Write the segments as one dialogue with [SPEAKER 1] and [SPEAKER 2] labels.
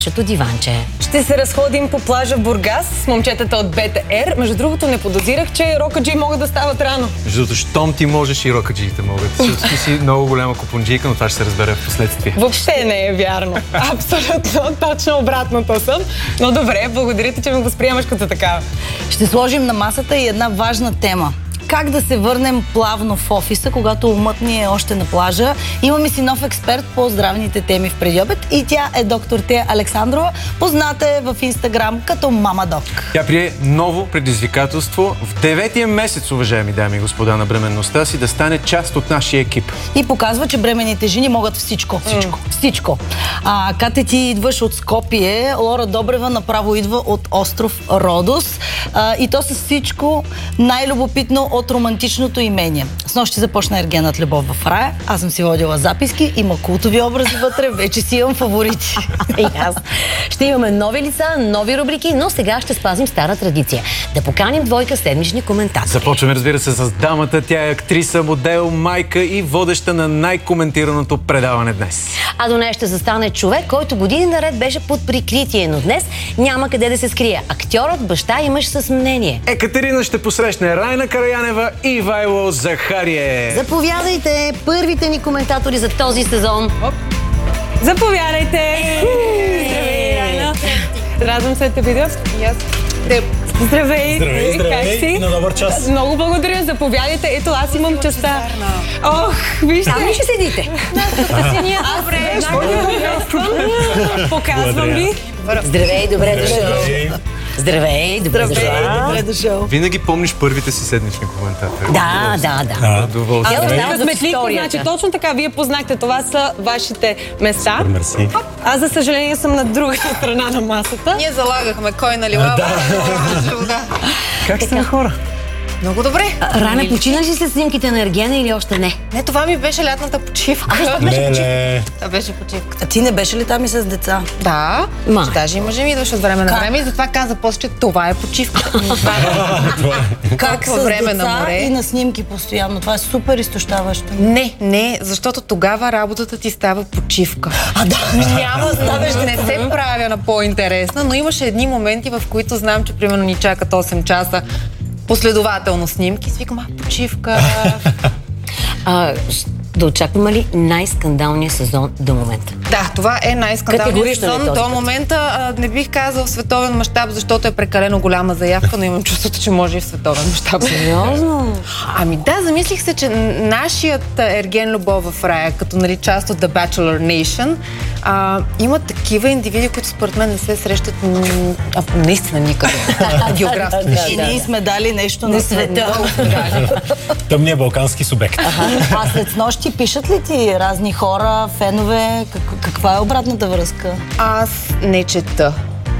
[SPEAKER 1] диванче.
[SPEAKER 2] Ще се разходим по плажа в Бургас с момчетата от БТР. Между другото, не подозирах, че рокаджи могат да стават рано.
[SPEAKER 3] Между другото, щом ти можеш и рокаджиите могат. Ти си много голяма купонджийка, но това ще се разбере в последствие.
[SPEAKER 2] Въобще не е вярно. Абсолютно, точно обратното съм. Но добре, благодаря ти, че ме възприемаш като такава.
[SPEAKER 4] Ще сложим на масата и една важна тема. Как да се върнем плавно в офиса, когато умът ни е още на плажа. Имаме си нов експерт по здравните теми в предобед и тя е доктор Тея Александрова, позната е в Инстаграм като Мама Док.
[SPEAKER 3] Тя прие ново предизвикателство в 9-тия месец, уважаеми дами и господа, на бременността си да стане част от нашия екип.
[SPEAKER 4] И показва, че бременните жени могат всичко. Всичко. Кате, ти идваш от Скопие, Лора Добрева направо идва от остров Родос. И то с всичко най-любопитно от романтичното имение. Снощи започна Ергенът Любов в рая. Аз съм си водила записки, има култови образи вътре, вече си имам фаворити.
[SPEAKER 1] И аз. Ще имаме нови лица, нови рубрики, но сега ще спазим стара традиция. Да поканим двойка седмични коментатори.
[SPEAKER 3] Започваме, разбира се, с дамата. Тя е актриса, модел, майка и водеща на най-коментираното предаване днес.
[SPEAKER 1] А до нея ще застане човек, който години наред беше под прикритие, но днес няма къде да се скрие. Актьорът, баща и мъж с мнение.
[SPEAKER 3] Екатерина ще посрещне Райна Караянева и Ивайло Захариев.
[SPEAKER 1] Заповядайте, първите ни коментатори за този сезон.
[SPEAKER 2] Заповядайте! Здравей, Райна! Радвам се да те видя. Здравей!
[SPEAKER 5] Здравей!
[SPEAKER 2] Как си?
[SPEAKER 5] На добър час!
[SPEAKER 2] Много благодаря, заповядайте. Ето, аз имам частта. Ох, вижте!
[SPEAKER 1] Там ли ще седите?
[SPEAKER 2] Показвам ви.
[SPEAKER 1] Здравей, добре дошъл. Здравей, добре дошъл.
[SPEAKER 3] Винаги помниш първите си седмични коментатори.
[SPEAKER 1] Да.
[SPEAKER 2] Значи, точно така, вие познахте, това са вашите места.
[SPEAKER 5] Мерси.
[SPEAKER 2] Аз, за съжаление, съм на другата страна на масата.
[SPEAKER 6] Ние залагахме кой налива.
[SPEAKER 3] Как сте на хора?
[SPEAKER 6] Много добре.
[SPEAKER 1] Рана, починаш ли след снимките на Ергена или още не?
[SPEAKER 6] Не, това ми беше лятната почивка. Това беше почивка.
[SPEAKER 4] А ти не беше ли там и с деца?
[SPEAKER 6] Да, даже и мъжа ми идваше от време на време и затова каза после, че това е почивка.
[SPEAKER 4] Как с
[SPEAKER 6] време на
[SPEAKER 4] деца
[SPEAKER 6] море.
[SPEAKER 4] и на снимки постоянно? Това е супер изтощаващо.
[SPEAKER 6] Не, защото тогава работата ти става почивка. Няма, не се правя на по-интересна, но имаше едни моменти, в които знам, че примерно ни чакат 8 часа последователно снимки. Свикам, почивка.
[SPEAKER 1] Да очакваме ли най-скандалния сезон до момента?
[SPEAKER 6] Да, това е най-скандалният сезон. До момента не бих казал в световен мащаб, защото е прекалено голяма заявка, но имам чувството, че може и в световен мащаб.
[SPEAKER 1] Сериозно?
[SPEAKER 6] Ами да, замислих се, че нашият Ерген Любов в рая, като част от The Bachelor Nation, има такива индивиди, които според мен не се срещат наистина никъде.
[SPEAKER 4] И ние сме дали нещо на света.
[SPEAKER 5] Тъмният балкански субект.
[SPEAKER 4] А след снощи пишат ли ти разни хора, фенове? Каква е обратната връзка?
[SPEAKER 6] Аз не чета.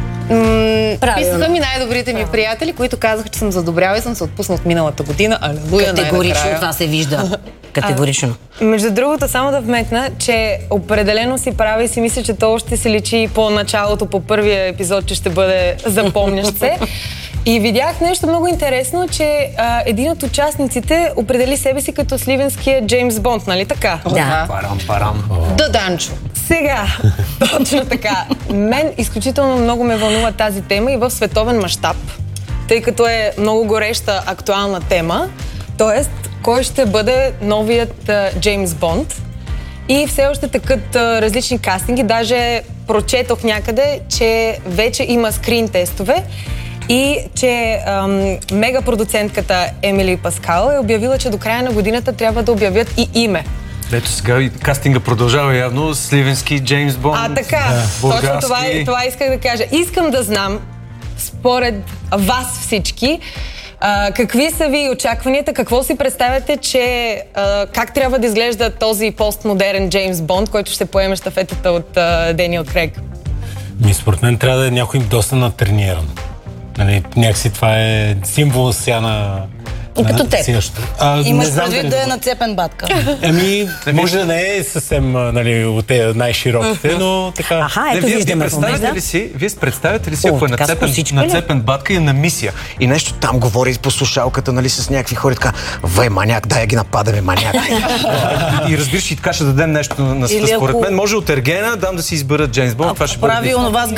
[SPEAKER 6] Писаха ми най-добрите ми приятели, които казаха, че съм задобряла и съм се отпуснала от миналата година. Алелуя,
[SPEAKER 1] категорично това се вижда. Категорично.
[SPEAKER 2] Между другото, само да вметна, че определено си прави и си мисля, че то ще се личи по началото, по първия епизод, че ще бъде запомнящ се. И видях нещо много интересно, че един от участниците определи себе си като сливенския Джеймс Бонд, нали така?
[SPEAKER 1] Да.
[SPEAKER 3] Парам.
[SPEAKER 6] Да, Данчо.
[SPEAKER 2] Сега, точно така. Мен изключително много ме вълнува тази тема и в световен мащаб, тъй като е много гореща актуална тема. Тоест, кой ще бъде новият Джеймс Бонд? И все още тъкат различни кастинги. Даже прочетох някъде, че вече има скрин тестове и че мегапродуцентката Емили Паскал е обявила, че до края на годината трябва да обявят и име.
[SPEAKER 3] Ето сега кастинга продължава явно. Сливенски, Джеймс Бонд.
[SPEAKER 2] Така, точно това исках да кажа. Искам да знам, според вас всички, какви са ви очакванията, какво си представяте, че как трябва да изглежда този постмодерен Джеймс Бонд, който ще поеме щафетата от Дениел Крейг?
[SPEAKER 5] Според мен трябва да е някой доста натрениран. Някакси това е символ сега на...
[SPEAKER 1] Като теб.
[SPEAKER 4] Имаш предвид да е нацепен батка.
[SPEAKER 5] Може да не е съвсем от тези най-широките, но така...
[SPEAKER 1] Ето виждаме в момента.
[SPEAKER 3] Вие представяте ли си, ако е нацепен батка и е на мисия и нещо там говори по слушалката, с някакви хора, така, вай, маняк, дай ги нападаме, маняк. И разбираш, и така ще дадем нещо на света. Според мен може от Ергена дам да си изберат Джеймс Бонд. Това ще бъде